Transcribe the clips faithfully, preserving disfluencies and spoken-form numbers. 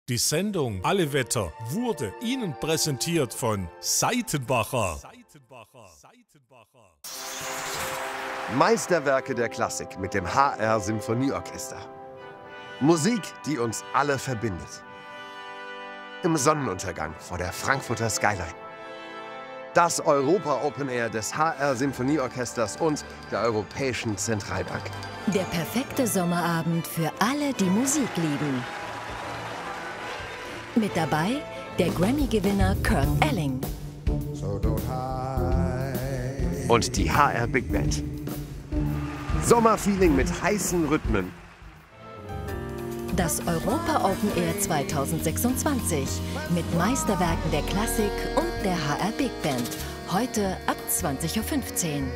Die Sendung Alle Wetter wurde Ihnen präsentiert von Seitenbacher. Meisterwerke der Klassik mit dem H R Symphonieorchester. Musik, die uns alle verbindet. Im Sonnenuntergang vor der Frankfurter Skyline. Das Europa Open Air des H R Symphonieorchesters und der Europäischen Zentralbank. Der perfekte Sommerabend für alle, die Musik lieben. Mit dabei der Grammy-Gewinner Kurt Elling. Und die H R Big Band. Sommerfeeling mit heißen Rhythmen. Das Europa Open Air zweitausendsechsundzwanzig mit Meisterwerken der Klassik und der H R Big Band. Heute ab zwanzig Uhr fünfzehn.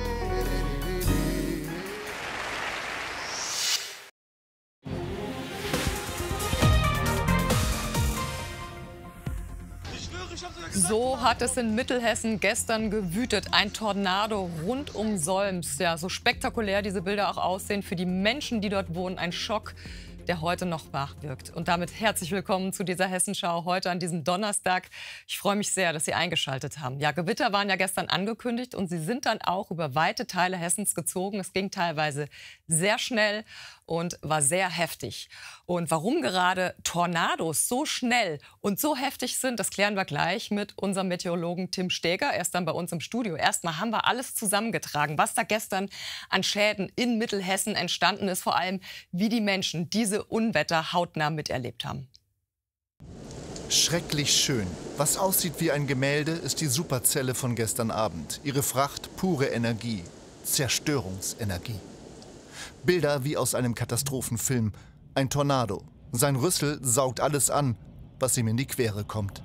So hat es in Mittelhessen gestern gewütet. Ein Tornado rund um Solms. Ja, so spektakulär diese Bilder auch aussehen, für die Menschen, die dort wohnen, ein Schock, der heute noch nachwirkt. Und damit herzlich willkommen zu dieser Hessenschau heute an diesem Donnerstag. Ich freue mich sehr, dass Sie eingeschaltet haben. Ja, Gewitter waren ja gestern angekündigt und sie sind dann auch über weite Teile Hessens gezogen. Es ging teilweise sehr schnell und war sehr heftig. Und warum gerade Tornados so schnell und so heftig sind, das klären wir gleich mit unserem Meteorologen Tim Steger. Er ist dann bei uns im Studio. Erstmal haben wir alles zusammengetragen, was da gestern an Schäden in Mittelhessen entstanden ist. Vor allem, wie die Menschen diese Unwetter hautnah miterlebt haben. Schrecklich schön. Was aussieht wie ein Gemälde, ist die Superzelle von gestern Abend. Ihre Fracht pure Energie, Zerstörungsenergie. Bilder wie aus einem Katastrophenfilm. Ein Tornado. Sein Rüssel saugt alles an, was ihm in die Quere kommt.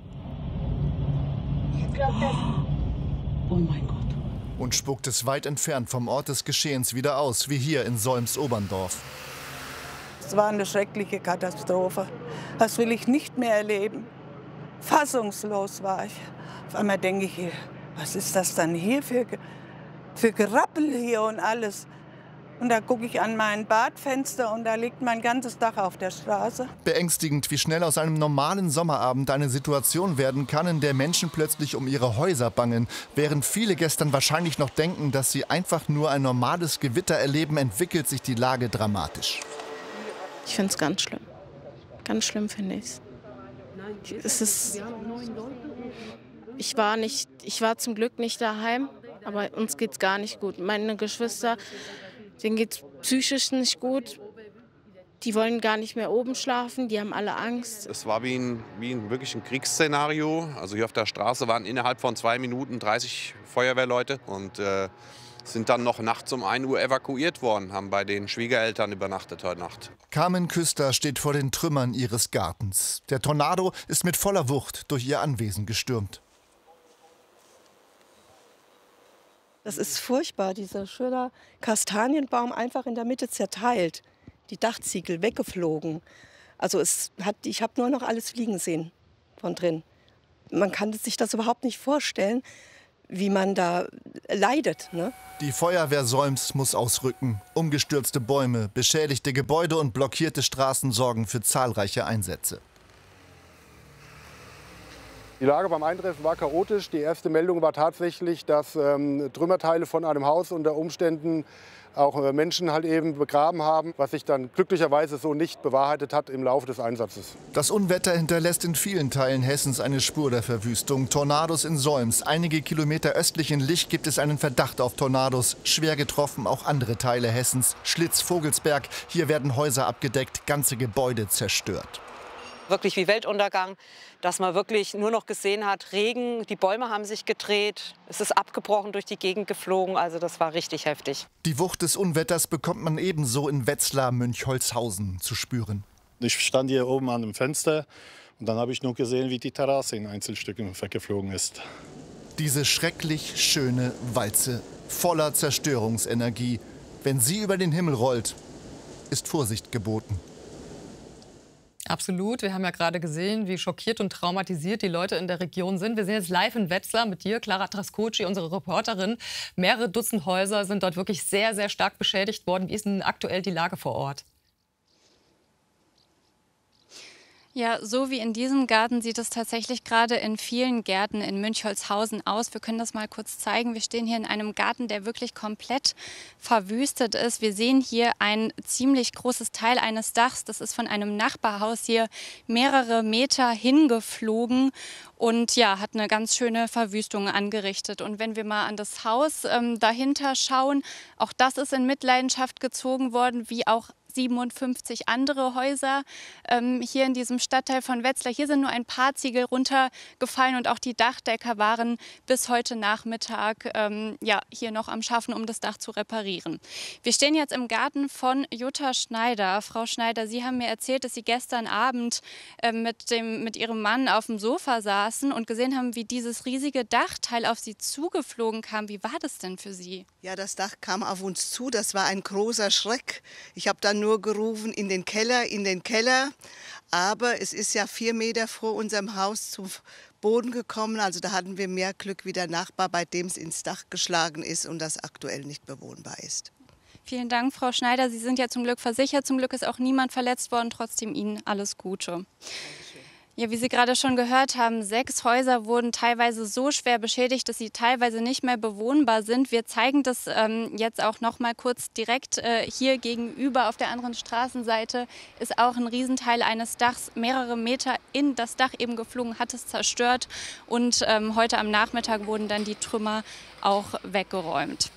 Oh mein Gott. Und spuckt es weit entfernt vom Ort des Geschehens wieder aus, wie hier in Solms-Oberndorf. Es war eine schreckliche Katastrophe. Das will ich nicht mehr erleben. Fassungslos war ich. Auf einmal denke ich, was ist das dann hier für, für Gerappel hier und alles. Und da gucke ich an mein Badfenster und da liegt mein ganzes Dach auf der Straße. Beängstigend, wie schnell aus einem normalen Sommerabend eine Situation werden kann, in der Menschen plötzlich um ihre Häuser bangen. Während viele gestern wahrscheinlich noch denken, dass sie einfach nur ein normales Gewitter erleben, entwickelt sich die Lage dramatisch. Ich finde es ganz schlimm. Ganz schlimm finde ich es. Ist, ich, war nicht, ich war zum Glück nicht daheim, aber uns geht es gar nicht gut. Meine Geschwister, denen geht es psychisch nicht gut. Die wollen gar nicht mehr oben schlafen, die haben alle Angst. Es war wie ein, wie ein wirklich ein Kriegsszenario. Also hier auf der Straße waren innerhalb von zwei Minuten dreißig Feuerwehrleute und äh, sind dann noch nachts um ein Uhr evakuiert worden, haben bei den Schwiegereltern übernachtet heute Nacht. Carmen Küster steht vor den Trümmern ihres Gartens. Der Tornado ist mit voller Wucht durch ihr Anwesen gestürmt. Das ist furchtbar, dieser schöne Kastanienbaum einfach in der Mitte zerteilt. Die Dachziegel weggeflogen. Also es hat, ich habe nur noch alles fliegen sehen von drin. Man kann sich das überhaupt nicht vorstellen, wie man da leidet, ne? Die Feuerwehr Solms muss ausrücken. Umgestürzte Bäume, beschädigte Gebäude und blockierte Straßen sorgen für zahlreiche Einsätze. Die Lage beim Eintreffen war chaotisch. Die erste Meldung war tatsächlich, dass ähm, Trümmerteile von einem Haus unter Umständen auch äh, Menschen halt eben begraben haben, was sich dann glücklicherweise so nicht bewahrheitet hat im Laufe des Einsatzes. Das Unwetter hinterlässt in vielen Teilen Hessens eine Spur der Verwüstung. Tornados in Solms. Einige Kilometer östlich in Lich gibt es einen Verdacht auf Tornados. Schwer getroffen auch andere Teile Hessens. Schlitz, Vogelsberg. Hier werden Häuser abgedeckt, ganze Gebäude zerstört. Wirklich wie Weltuntergang, dass man wirklich nur noch gesehen hat, Regen, die Bäume haben sich gedreht, es ist abgebrochen, durch die Gegend geflogen, also das war richtig heftig. Die Wucht des Unwetters bekommt man ebenso in Wetzlar-Münchholzhausen zu spüren. Ich stand hier oben an dem Fenster und dann habe ich nur gesehen, wie die Terrasse in Einzelstücken weggeflogen ist. Diese schrecklich schöne Walze, voller Zerstörungsenergie. Wenn sie über den Himmel rollt, ist Vorsicht geboten. Absolut. Wir haben ja gerade gesehen, wie schockiert und traumatisiert die Leute in der Region sind. Wir sind jetzt live in Wetzlar mit dir, Clara Trascocci, unsere Reporterin. Mehrere Dutzend Häuser sind dort wirklich sehr, sehr stark beschädigt worden. Wie ist denn aktuell die Lage vor Ort? Ja, so wie in diesem Garten sieht es tatsächlich gerade in vielen Gärten in Münchholzhausen aus. Wir können das mal kurz zeigen. Wir stehen hier in einem Garten, der wirklich komplett verwüstet ist. Wir sehen hier ein ziemlich großes Teil eines Dachs. Das ist von einem Nachbarhaus hier mehrere Meter hingeflogen und ja, hat eine ganz schöne Verwüstung angerichtet. Und wenn wir mal an das Haus ähm, dahinter schauen, auch das ist in Mitleidenschaft gezogen worden, wie auch siebenundfünfzig andere Häuser ähm, hier in diesem Stadtteil von Wetzlar. Hier sind nur ein paar Ziegel runtergefallen und auch die Dachdecker waren bis heute Nachmittag ähm, ja, hier noch am Schaffen, um das Dach zu reparieren. Wir stehen jetzt im Garten von Jutta Schneider. Frau Schneider, Sie haben mir erzählt, dass Sie gestern Abend äh, mit, dem, mit Ihrem Mann auf dem Sofa saßen und gesehen haben, wie dieses riesige Dachteil auf Sie zugeflogen kam. Wie war das denn für Sie? Ja, das Dach kam auf uns zu. Das war ein großer Schreck. Ich habe dann nur gerufen, in den Keller, in den Keller. Aber es ist ja vier Meter vor unserem Haus zum Boden gekommen. Also da hatten wir mehr Glück wie der Nachbar, bei dem es ins Dach geschlagen ist und das aktuell nicht bewohnbar ist. Vielen Dank, Frau Schneider. Sie sind ja zum Glück versichert. Zum Glück ist auch niemand verletzt worden. Trotzdem Ihnen alles Gute. Ja, wie Sie gerade schon gehört haben, sechs Häuser wurden teilweise so schwer beschädigt, dass sie teilweise nicht mehr bewohnbar sind. Wir zeigen das ähm, jetzt auch noch mal kurz direkt äh, hier gegenüber. Auf der anderen Straßenseite ist auch ein Riesenteil eines Dachs mehrere Meter in das Dach eben geflogen, hat es zerstört. Und ähm, heute am Nachmittag wurden dann die Trümmer auch weggeräumt.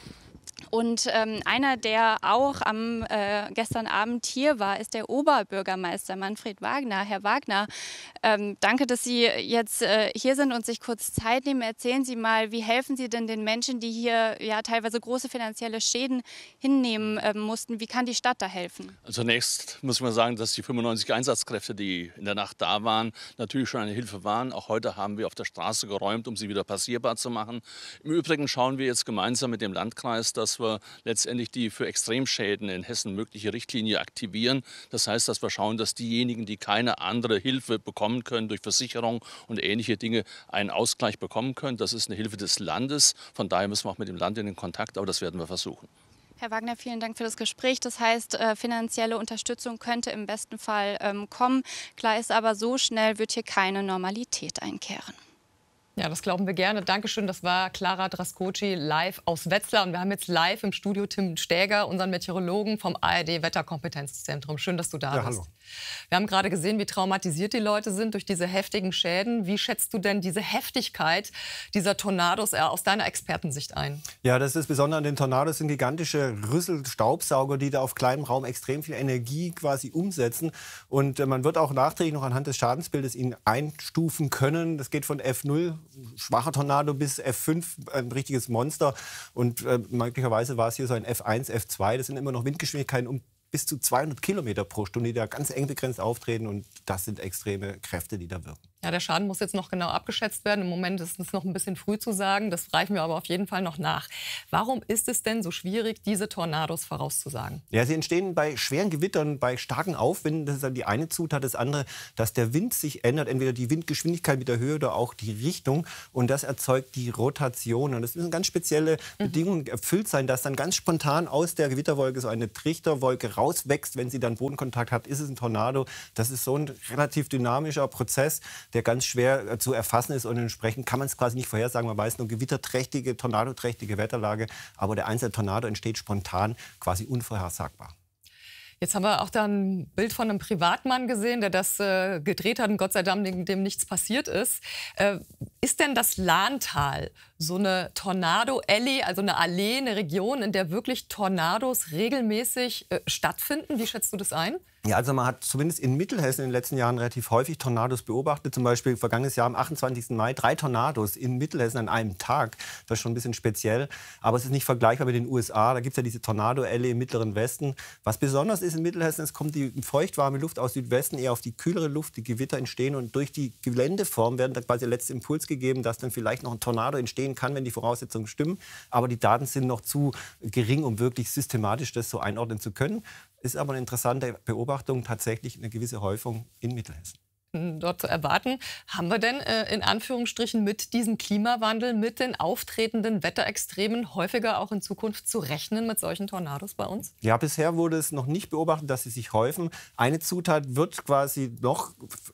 Und ähm, einer, der auch am äh, gestern Abend hier war, ist der Oberbürgermeister Manfred Wagner. Herr Wagner, ähm, danke, dass Sie jetzt äh, hier sind und sich kurz Zeit nehmen. Erzählen Sie mal, wie helfen Sie denn den Menschen, die hier ja teilweise große finanzielle Schäden hinnehmen äh, mussten? Wie kann die Stadt da helfen? Zunächst muss man sagen, dass die fünfundneunzig Einsatzkräfte, die in der Nacht da waren, natürlich schon eine Hilfe waren. Auch heute haben wir auf der Straße geräumt, um sie wieder passierbar zu machen. Im Übrigen schauen wir jetzt gemeinsam mit dem Landkreis, dass wir letztendlich die für Extremschäden in Hessen mögliche Richtlinie aktivieren. Das heißt, dass wir schauen, dass diejenigen, die keine andere Hilfe bekommen können durch Versicherung und ähnliche Dinge, einen Ausgleich bekommen können. Das ist eine Hilfe des Landes. Von daher müssen wir auch mit dem Land in den Kontakt, aber das werden wir versuchen. Herr Wagner, vielen Dank für das Gespräch. Das heißt, äh, finanzielle Unterstützung könnte im besten Fall ähm, kommen. Klar ist aber, so schnell wird hier keine Normalität einkehren. Ja, das glauben wir gerne. Dankeschön. Das war Clara Draskoci live aus Wetzlar. Und wir haben jetzt live im Studio Tim Stäger, unseren Meteorologen vom A R D-Wetterkompetenzzentrum. Schön, dass du da ja, bist. Hallo. Wir haben gerade gesehen, wie traumatisiert die Leute sind durch diese heftigen Schäden. Wie schätzt du denn diese Heftigkeit dieser Tornados aus deiner Expertensicht ein? Ja, das ist besonders an den Tornados, sind gigantische Rüssel-Staubsauger, die da auf kleinem Raum extrem viel Energie quasi umsetzen. Und äh, man wird auch nachträglich noch anhand des Schadensbildes ihn einstufen können. Das geht von F null, schwacher Tornado, bis F fünf, ein richtiges Monster. Und äh, möglicherweise war es hier so ein F eins, F zwei. Das sind immer noch Windgeschwindigkeiten um bis zu zweihundert Kilometer pro Stunde, die da ganz eng begrenzt auftreten. Und das sind extreme Kräfte, die da wirken. Ja, der Schaden muss jetzt noch genau abgeschätzt werden. Im Moment ist es noch ein bisschen früh zu sagen. Das reichen wir aber auf jeden Fall noch nach. Warum ist es denn so schwierig, diese Tornados vorauszusagen? Ja, sie entstehen bei schweren Gewittern, bei starken Aufwinden. Das ist dann die eine Zutat. Das andere, dass der Wind sich ändert. Entweder die Windgeschwindigkeit mit der Höhe oder auch die Richtung. Und das erzeugt die Rotation. Und das müssen ganz spezielle mhm. Bedingungen erfüllt sein, dass dann ganz spontan aus der Gewitterwolke so eine Trichterwolke rauswächst. Wenn sie dann Bodenkontakt hat, ist es ein Tornado. Das ist so ein relativ dynamischer Prozess, der ganz schwer zu erfassen ist, und entsprechend kann man es quasi nicht vorhersagen. Man weiß nur gewitterträchtige, tornadoträchtige Wetterlage, aber der einzelne Tornado entsteht spontan, quasi unvorhersagbar. Jetzt haben wir auch da ein Bild von einem Privatmann gesehen, der das äh, gedreht hat und Gott sei Dank dem, dem nichts passiert ist. Äh, ist denn das Lahntal so eine Tornado-Alley, also eine Allee, eine Region, in der wirklich Tornados regelmäßig äh, stattfinden? Wie schätzt du das ein? Ja, also man hat zumindest in Mittelhessen in den letzten Jahren relativ häufig Tornados beobachtet. Zum Beispiel vergangenes Jahr am achtundzwanzigsten Mai drei Tornados in Mittelhessen an einem Tag. Das ist schon ein bisschen speziell. Aber es ist nicht vergleichbar mit den U S A. Da gibt es ja diese Tornado-Alley im Mittleren Westen. Was besonders ist in Mittelhessen, es kommt die feuchtwarme Luft aus Südwesten eher auf die kühlere Luft. Die Gewitter entstehen und durch die Geländeform werden da quasi der letzte Impuls gegeben, dass dann vielleicht noch ein Tornado entstehen kann, wenn die Voraussetzungen stimmen. Aber die Daten sind noch zu gering, um wirklich systematisch das so einordnen zu können. Ist aber eine interessante Beobachtung, tatsächlich eine gewisse Häufung in Mittelhessen. Dort zu erwarten. Haben wir denn äh, in Anführungsstrichen mit diesem Klimawandel, mit den auftretenden Wetterextremen häufiger auch in Zukunft zu rechnen mit solchen Tornados bei uns? Ja, bisher wurde es noch nicht beobachtet, dass sie sich häufen. Eine Zutat wird quasi noch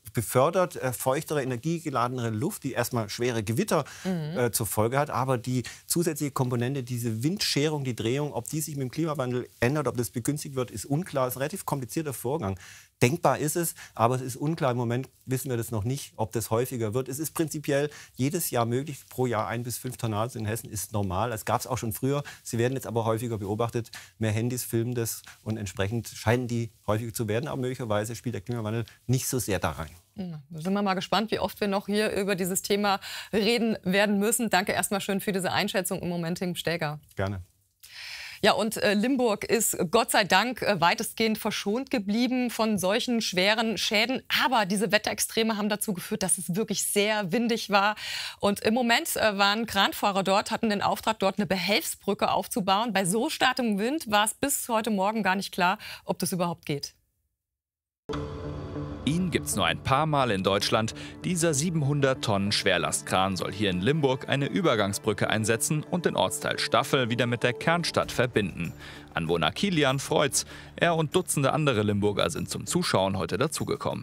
befördert äh, feuchtere, energiegeladenere Luft, die erstmal schwere Gewitter mhm. äh, zur Folge hat. Aber die zusätzliche Komponente, diese Windscherung, die Drehung, ob die sich mit dem Klimawandel ändert, ob das begünstigt wird, ist unklar. Es ist ein relativ komplizierter Vorgang. Denkbar ist es, aber es ist unklar. Im Moment wissen wir das noch nicht, ob das häufiger wird. Es ist prinzipiell jedes Jahr möglich. Pro Jahr ein bis fünf Tornados in Hessen ist normal. Das gab es auch schon früher. Sie werden jetzt aber häufiger beobachtet. Mehr Handys filmen das und entsprechend scheinen die häufiger zu werden. Aber möglicherweise spielt der Klimawandel nicht so sehr da rein. Da sind wir mal gespannt, wie oft wir noch hier über dieses Thema reden werden müssen. Danke erstmal schön für diese Einschätzung im Moment, Tim Stäger. Gerne. Ja, und äh, Limburg ist Gott sei Dank äh, weitestgehend verschont geblieben von solchen schweren Schäden. Aber diese Wetterextreme haben dazu geführt, dass es wirklich sehr windig war. Und im Moment äh, waren Kranfahrer dort, hatten den Auftrag, dort eine Behelfsbrücke aufzubauen. Bei so starkem Wind war es bis heute Morgen gar nicht klar, ob das überhaupt geht. Ihn gibt's nur ein paar Mal in Deutschland. Dieser siebenhundert Tonnen Schwerlastkran soll hier in Limburg eine Übergangsbrücke einsetzen und den Ortsteil Staffel wieder mit der Kernstadt verbinden. Anwohner Kilian freut's. Er und Dutzende andere Limburger sind zum Zuschauen heute dazugekommen.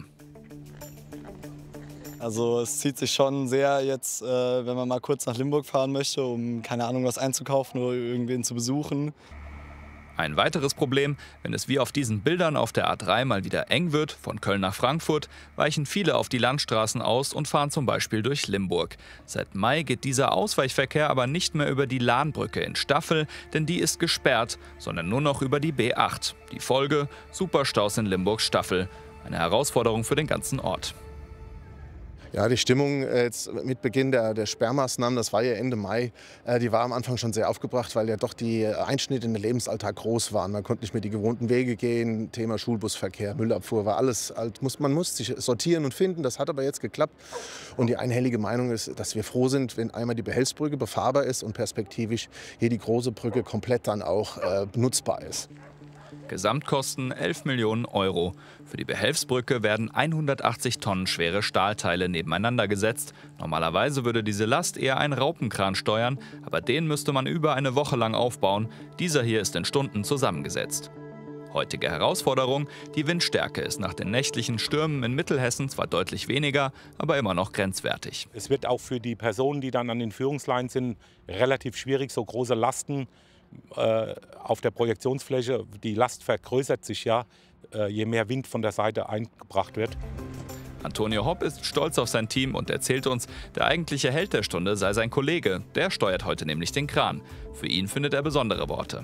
Also es zieht sich schon sehr jetzt, äh, wenn man mal kurz nach Limburg fahren möchte, um keine Ahnung was einzukaufen oder irgendwen zu besuchen. Ein weiteres Problem, wenn es wie auf diesen Bildern auf der A drei mal wieder eng wird, von Köln nach Frankfurt, weichen viele auf die Landstraßen aus und fahren zum Beispiel durch Limburg. Seit Mai geht dieser Ausweichverkehr aber nicht mehr über die Lahnbrücke in Staffel, denn die ist gesperrt, sondern nur noch über die B acht. Die Folge: Superstaus in Limburg-Staffel. Eine Herausforderung für den ganzen Ort. Ja, die Stimmung jetzt mit Beginn der, der Sperrmaßnahmen, das war ja Ende Mai, äh, die war am Anfang schon sehr aufgebracht, weil ja doch die Einschnitte in den Lebensalltag groß waren. Man konnte nicht mehr die gewohnten Wege gehen, Thema Schulbusverkehr, Müllabfuhr war alles, halt, muss, man muss sich sortieren und finden. Das hat aber jetzt geklappt. Und die einhellige Meinung ist, dass wir froh sind, wenn einmal die Behelfsbrücke befahrbar ist und perspektivisch hier die große Brücke komplett dann auch äh, benutzbar ist. Gesamtkosten elf Millionen Euro. Für die Behelfsbrücke werden hundertachtzig Tonnen schwere Stahlteile nebeneinander gesetzt. Normalerweise würde diese Last eher ein Raupenkran steuern, aber den müsste man über eine Woche lang aufbauen. Dieser hier ist in Stunden zusammengesetzt. Heutige Herausforderung: die Windstärke ist nach den nächtlichen Stürmen in Mittelhessen zwar deutlich weniger, aber immer noch grenzwertig. Es wird auch für die Personen, die dann an den Führungsleinen sind, relativ schwierig, so große Lasten äh, auf der Projektionsfläche. Die Last vergrößert sich ja, äh, je mehr Wind von der Seite eingebracht wird. Antonio Hopp ist stolz auf sein Team und erzählt uns, der eigentliche Held der Stunde sei sein Kollege. Der steuert heute nämlich den Kran. Für ihn findet er besondere Worte.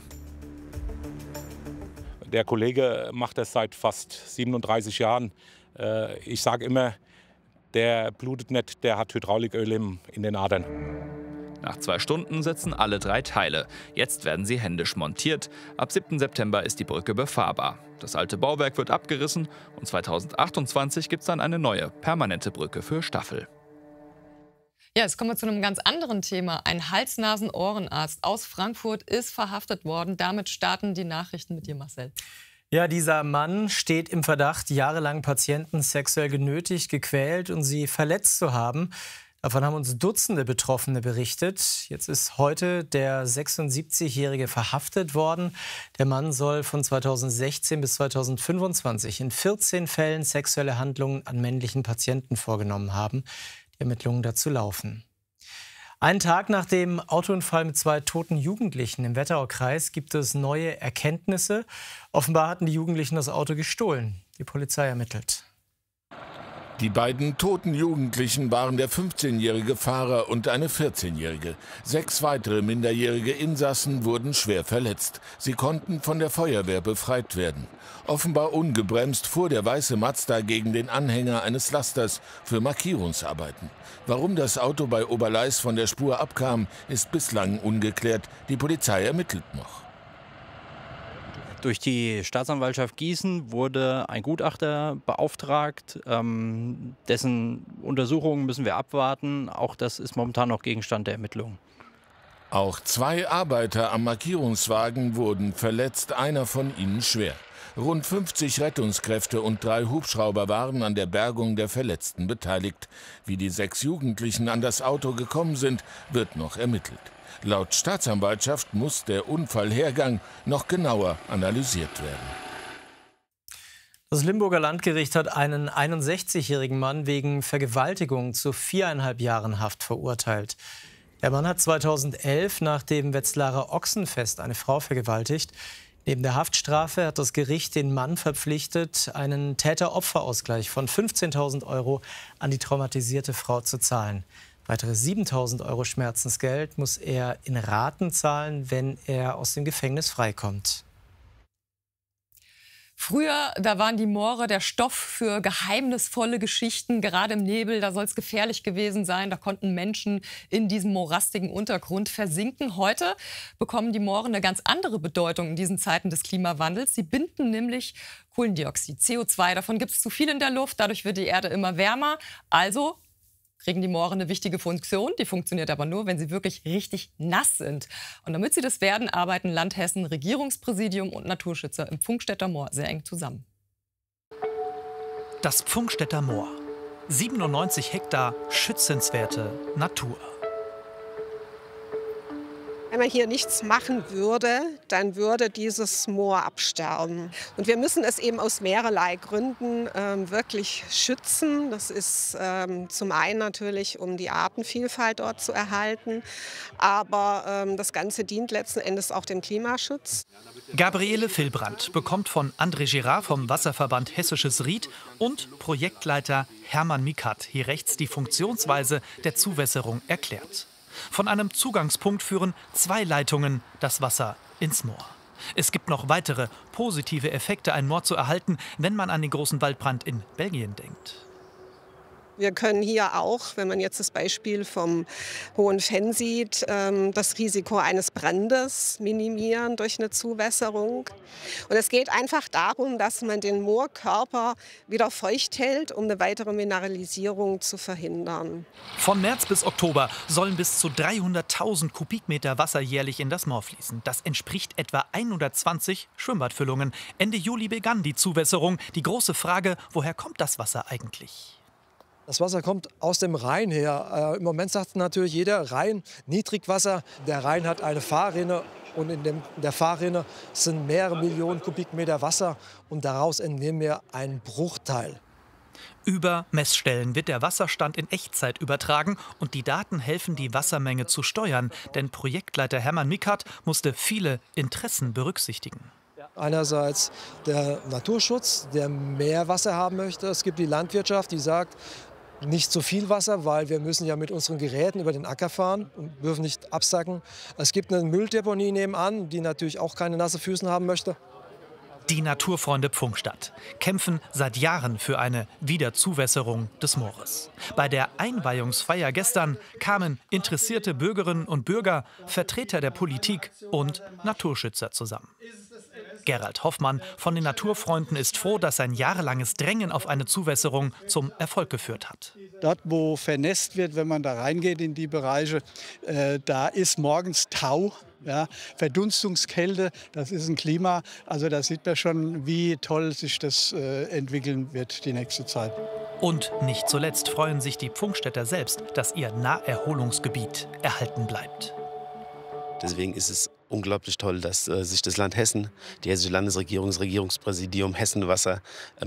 Der Kollege macht das seit fast siebenunddreißig Jahren. Ich sage immer, der blutet nicht, der hat Hydrauliköl in den Adern. Nach zwei Stunden setzen alle drei Teile. Jetzt werden sie händisch montiert. Ab siebten September ist die Brücke befahrbar. Das alte Bauwerk wird abgerissen und zweitausendachtundzwanzig gibt es dann eine neue, permanente Brücke für Staffel. Ja, jetzt kommen wir zu einem ganz anderen Thema. Ein Hals-Nasen-Ohrenarzt aus Frankfurt ist verhaftet worden. Damit starten die Nachrichten mit dir, Marcel. Ja, dieser Mann steht im Verdacht, jahrelang Patienten sexuell genötigt, gequält und sie verletzt zu haben. Davon haben uns Dutzende Betroffene berichtet. Jetzt ist heute der sechsundsiebzigjährige verhaftet worden. Der Mann soll von zweitausendsechzehn bis zweitausendfünfundzwanzig in vierzehn Fällen sexuelle Handlungen an männlichen Patienten vorgenommen haben. Die Ermittlungen dazu laufen. Einen Tag nach dem Autounfall mit zwei toten Jugendlichen im Wetteraukreis gibt es neue Erkenntnisse. Offenbar hatten die Jugendlichen das Auto gestohlen. Die Polizei ermittelt. Die beiden toten Jugendlichen waren der fünfzehnjährige Fahrer und eine vierzehnjährige. Sechs weitere minderjährige Insassen wurden schwer verletzt. Sie konnten von der Feuerwehr befreit werden. Offenbar ungebremst fuhr der weiße Mazda gegen den Anhänger eines Lasters für Markierungsarbeiten. Warum das Auto bei Oberleis von der Spur abkam, ist bislang ungeklärt. Die Polizei ermittelt noch. Durch die Staatsanwaltschaft Gießen wurde ein Gutachter beauftragt. Ähm, dessen Untersuchungen müssen wir abwarten. Auch das ist momentan noch Gegenstand der Ermittlungen. Auch zwei Arbeiter am Markierungswagen wurden verletzt, einer von ihnen schwer. Rund fünfzig Rettungskräfte und drei Hubschrauber waren an der Bergung der Verletzten beteiligt. Wie die sechs Jugendlichen an das Auto gekommen sind, wird noch ermittelt. Laut Staatsanwaltschaft muss der Unfallhergang noch genauer analysiert werden. Das Limburger Landgericht hat einen einundsechzigjährigen Mann wegen Vergewaltigung zu viereinhalb Jahren Haft verurteilt. Der Mann hat zweitausendelf nach dem Wetzlarer Ochsenfest eine Frau vergewaltigt. Neben der Haftstrafe hat das Gericht den Mann verpflichtet, einen Täter-Opfer-Ausgleich von fünfzehntausend Euro an die traumatisierte Frau zu zahlen. Weitere siebentausend Euro Schmerzensgeld muss er in Raten zahlen, wenn er aus dem Gefängnis freikommt. Früher, da waren die Moore der Stoff für geheimnisvolle Geschichten. Gerade im Nebel, da soll es gefährlich gewesen sein. Da konnten Menschen in diesem morastigen Untergrund versinken. Heute bekommen die Moore eine ganz andere Bedeutung in diesen Zeiten des Klimawandels. Sie binden nämlich Kohlendioxid, C O zwei. Davon gibt es zu viel in der Luft. Dadurch wird die Erde immer wärmer. Also kriegen die Moore eine wichtige Funktion. Die funktioniert aber nur, wenn sie wirklich richtig nass sind. Und damit sie das werden, arbeiten Land Hessen, Regierungspräsidium und Naturschützer im Pfungstädter Moor sehr eng zusammen. Das Pfungstädter Moor. siebenundneunzig Hektar schützenswerte Natur. Wenn man hier nichts machen würde, dann würde dieses Moor absterben. Und wir müssen es eben aus mehrerlei Gründen ähm, wirklich schützen. Das ist ähm, zum einen natürlich, um die Artenvielfalt dort zu erhalten. Aber ähm, das Ganze dient letzten Endes auch dem Klimaschutz. Gabriele Villbrand bekommt von André Girard vom Wasserverband Hessisches Ried und Projektleiter Hermann Mikat hier rechts die Funktionsweise der Zuwässerung erklärt. Von einem Zugangspunkt führen zwei Leitungen das Wasser ins Moor. Es gibt noch weitere positive Effekte, ein Moor zu erhalten, wenn man an den großen Waldbrand in Belgien denkt. Wir können hier auch, wenn man jetzt das Beispiel vom Hohen Fenn sieht, das Risiko eines Brandes minimieren durch eine Zuwässerung. Und es geht einfach darum, dass man den Moorkörper wieder feucht hält, um eine weitere Mineralisierung zu verhindern. Von März bis Oktober sollen bis zu dreihunderttausend Kubikmeter Wasser jährlich in das Moor fließen. Das entspricht etwa hundertzwanzig Schwimmbadfüllungen. Ende Juli begann die Zuwässerung. Die große Frage, woher kommt das Wasser eigentlich? Das Wasser kommt aus dem Rhein her. Äh, Im Moment sagt natürlich jeder Rhein, Niedrigwasser. Der Rhein hat eine Fahrrinne und in, dem, in der Fahrrinne sind mehrere Millionen Kubikmeter Wasser und daraus entnehmen wir einen Bruchteil. Über Messstellen wird der Wasserstand in Echtzeit übertragen und die Daten helfen, die Wassermenge zu steuern. Denn Projektleiter Hermann Mikat musste viele Interessen berücksichtigen. Einerseits der Naturschutz, der mehr Wasser haben möchte. Es gibt die Landwirtschaft, die sagt, nicht zu viel Wasser, weil wir müssen ja mit unseren Geräten über den Acker fahren und dürfen nicht absacken. Es gibt eine Mülldeponie nebenan, die natürlich auch keine nasse Füße haben möchte. Die Naturfreunde Pfungstadt kämpfen seit Jahren für eine Wiederzuwässerung des Moores. Bei der Einweihungsfeier gestern kamen interessierte Bürgerinnen und Bürger, Vertreter der Politik und Naturschützer zusammen. Gerald Hoffmann von den Naturfreunden ist froh, dass sein jahrelanges Drängen auf eine Zuwässerung zum Erfolg geführt hat. Dort, wo vernässt wird, wenn man da reingeht in die Bereiche, äh, da ist morgens Tau. Ja, Verdunstungskälte, das ist ein Klima. Also da sieht man schon, wie toll sich das äh, entwickeln wird die nächste Zeit. Und nicht zuletzt freuen sich die Pfungstädter selbst, dass ihr Naherholungsgebiet erhalten bleibt. Deswegen ist es unglaublich toll, dass äh, sich das Land Hessen, die hessische Landesregierung, das Regierungspräsidium Hessen Wasser